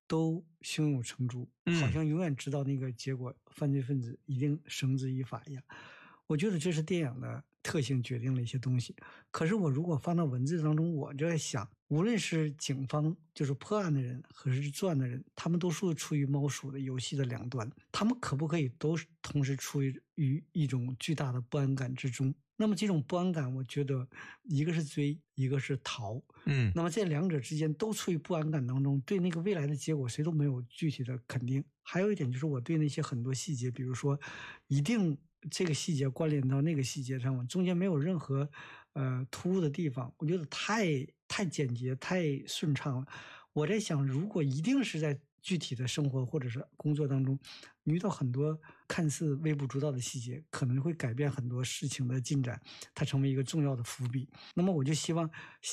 都胸有成竹，好像永远知道那个结果，犯罪分子一定绳之以法一样。我觉得这是电影的特性决定了一些东西。可是我如果放到文字当中，我就在想，无论是警方就是破案的人，还是作案的人，他们都是处于猫鼠的游戏的两端，他们可不可以都是同时处于一种巨大的不安感之中？那么这种不安感，我觉得一个是追，一个是逃。那么这两者之间都处于不安感当中，对那个未来的结果谁都没有具体的肯定。还有一点就是我对那些很多细节，比如说一定这个细节关联到那个细节上，中间没有任何突兀的地方，我觉得太简洁太顺畅了。我在想，如果一定是在具体的生活或者是工作当中遇到很多看似微不足道的细节，可能会改变很多事情的进展，它成为一个重要的伏笔。那么我就希望